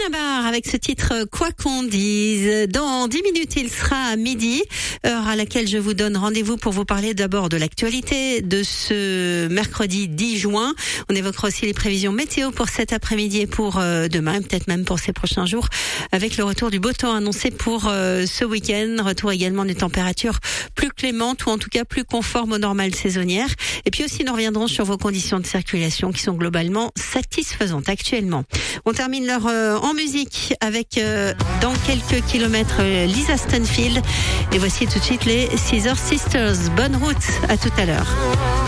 Benabar avec ce titre Quoi qu'on dise. Dans 10 minutes, il sera à midi, heure à laquelle je vous donne rendez-vous pour vous parler d'abord de l'actualité de ce mercredi 10 juin. On évoquera aussi les prévisions météo pour cet après-midi et pour demain, et peut-être même pour ces prochains jours, avec le retour du beau temps annoncé pour ce week-end. Retour également des températures plus clémentes ou en tout cas plus conformes aux normales saisonnières. Et puis aussi, nous reviendrons sur vos conditions de circulation qui sont globalement satisfaisantes actuellement. On termine l'heure en musique avec dans quelques kilomètres Lisa Stanfield. Et voici tout de suite les Scissor Sisters. Bonne route, à tout à l'heure.